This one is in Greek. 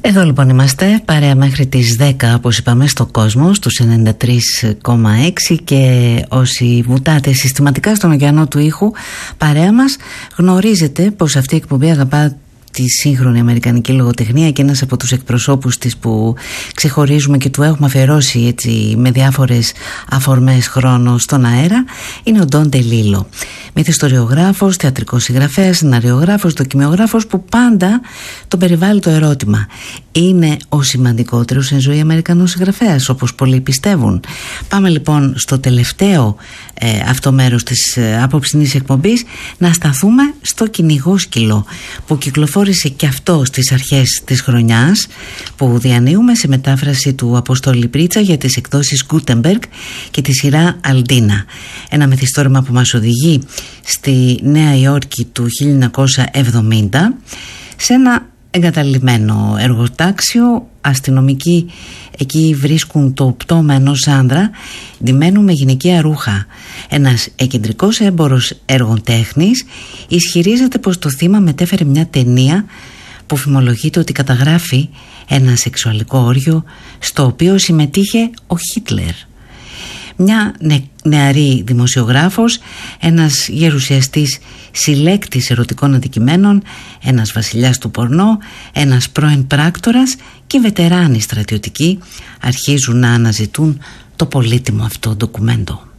Εδώ λοιπόν είμαστε, παρέα μέχρι τις 10 όπως είπαμε στο κόσμο, στους 93,6 και όσοι βουτάτε συστηματικά στον ωκεανό του ήχου παρέα μας, γνωρίζετε πως αυτή η εκπομπή αγαπά τη σύγχρονη αμερικανική λογοτεχνία και ένας από τους εκπροσώπους της που ξεχωρίζουμε και του έχουμε αφιερώσει έτσι με διάφορες αφορμές χρόνο στον αέρα είναι ο Ντον Ντελίλο. Μυθιστοριογράφος, θεατρικός συγγραφέας, σεναριογράφος, δοκιμιογράφος που πάντα τον περιβάλλει το ερώτημα: είναι ο σημαντικότερος εν ζωή Αμερικανός συγγραφέας όπως πολλοί πιστεύουν? Πάμε λοιπόν στο τελευταίο αυτό μέρος της απόψινής εκπομπής να σταθούμε στο Κυνηγόσκυλο που κυκλοφόρησε και αυτό στις αρχές της χρονιάς, που διανύουμε σε μετάφραση του Αποστόλη Πρίτσα για τις εκδόσεις Gutenberg και τη σειρά Αλντίνα. Ένα μυθιστόρημα που μας οδηγεί στη Νέα Υόρκη του 1970 σε ένα εγκαταλειμμένο εργοτάξιο. Αστυνομικοί εκεί βρίσκουν το πτώμα ενός άντρα ντυμένου με γυναικεία ρούχα. Ένας εκεντρικός έμπορος έργων τέχνης ισχυρίζεται πως το θύμα μετέφερε μια ταινία που φημολογείται ότι καταγράφει ένα σεξουαλικό όργιο στο οποίο συμμετείχε ο Χίτλερ. Μια νεαρή δημοσιογράφος, ένας γερουσιαστής συλλέκτης ερωτικών αντικειμένων, ένας βασιλιάς του πορνό, ένας πρώην πράκτορας και βετεράνοι στρατιωτικοί αρχίζουν να αναζητούν το πολύτιμο αυτό ντοκουμέντο.